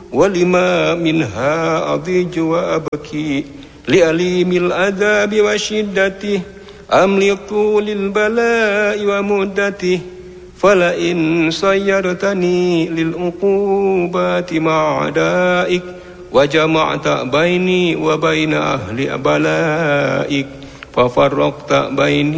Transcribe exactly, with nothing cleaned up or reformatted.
ولما منها أضيج وأبكي لأليم العذاب وشدته أم لطول البلاء ومدته فلئن صيرتني للعقوبات مع أعدائك وجمعت بيني وبين أهل بلائك ففرقت بيني